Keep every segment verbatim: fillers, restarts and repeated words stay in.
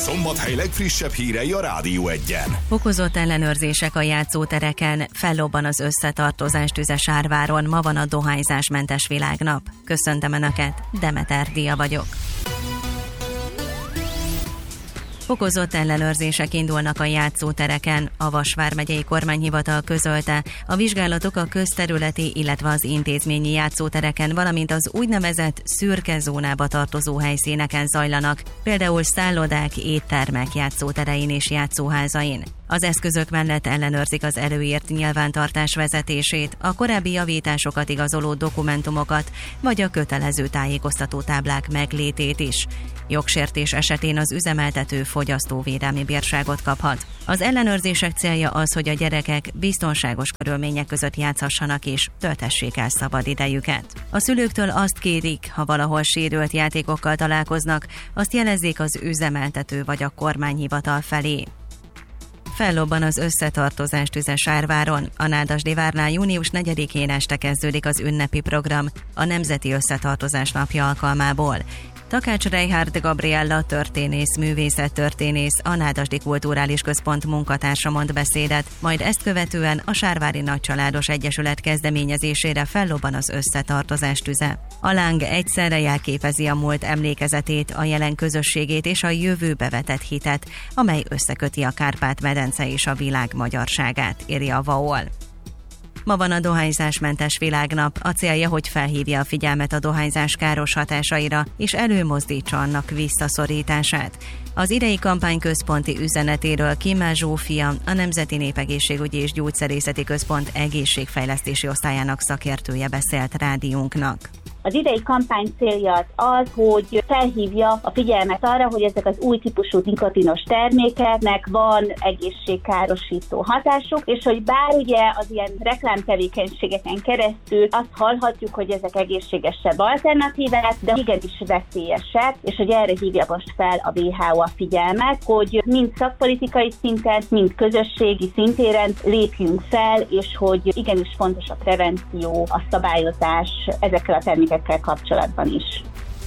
Szombathely legfrissebb hírei a Rádió Egyen. Fokozott ellenőrzések a játszótereken, fellobban az összetartozás tüze Sárváron, ma van a dohányzásmentes világnap. Köszöntöm Önöket, Demeter Dia vagyok. Fokozott ellenőrzések indulnak a játszótereken. A Vas vármegyei kormányhivatal közölte, a vizsgálatok a közterületi, illetve az intézményi játszótereken, valamint az úgynevezett szürke zónába tartozó helyszíneken zajlanak, például szállodák, éttermek játszóterein és játszóházain. Az eszközök mellett ellenőrzik az előírt nyilvántartás vezetését, a korábbi javításokat igazoló dokumentumokat, vagy a kötelező tájékoztató táblák meglétét is. Jogsértés esetén az üzemeltető fogyasztóvédelmi bírságot kaphat. Az ellenőrzések célja az, hogy a gyerekek biztonságos körülmények között játszhassanak és töltessék el szabad idejüket. A szülőktől azt kérik, ha valahol sérült játékokkal találkoznak, azt jelezzék az üzemeltető vagy a kormányhivatal felé. Fellobban az összetartozás tüze Sárváron. A Nádasdy várnál június negyedikén este kezdődik az ünnepi program a Nemzeti Összetartozás Napja alkalmából. Takács Reinhard Gabriella történész, művészettörténész, a Nádasdy Kulturális Központ munkatársa mond beszédet, majd ezt követően a Sárvári Nagycsaládos Egyesület kezdeményezésére fellobban az összetartozás tüze. A láng egyszerre jelképezi a múlt emlékezetét, a jelen közösségét és a jövőbe vetett hitet, amely összeköti a Kárpát-medence és a világ magyarságát, írja a vé á o el. Ma van a dohányzásmentes világnap, a célja, hogy felhívja a figyelmet a dohányzás káros hatásaira, és előmozdítsa annak visszaszorítását. Az idei kampány központi üzenetéről Kimmel Zsófia, a Nemzeti Népegészségügyi és Gyógyszerészeti Központ egészségfejlesztési osztályának szakértője beszélt rádiónknak. Az idei kampány célja az az, hogy felhívja a figyelmet arra, hogy ezek az új típusú nikotinos termékeknek van egészségkárosító hatásuk, és hogy bár ugye az ilyen reklámtevékenységeken keresztül azt hallhatjuk, hogy ezek egészségesebb alternatívák, de igenis veszélyesek, és hogy erre hívja most fel a vé há o a figyelmet, hogy mind szakpolitikai szinten, mind közösségi szintéren lépjünk fel, és hogy igenis fontos a prevenció, a szabályozás ezekkel a termékekkel kapcsolatban is.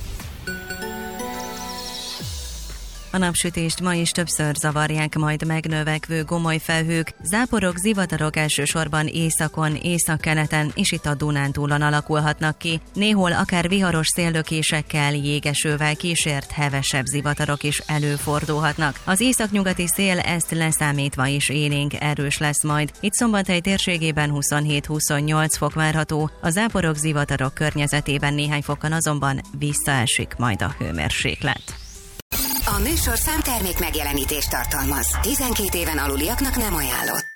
A napsütést ma is többször zavarják majd megnövekvő gomoly felhők, záporok, zivatarok elsősorban északon, északkeleten és itt a Dunántúlon alakulhatnak ki. Néhol akár viharos széllökésekkel, jégesővel kísért hevesebb zivatarok is előfordulhatnak. Az északnyugati szél ezt leszámítva is élénk erős lesz majd. Itt Szombathely térségében huszonhét-huszonnyolc fok várható, a záporok, zivatarok környezetében néhány fokkal azonban visszaesik majd a hőmérséklet. A műsorszám termék megjelenítést tartalmaz. tizenkét éven aluliaknak nem ajánlott.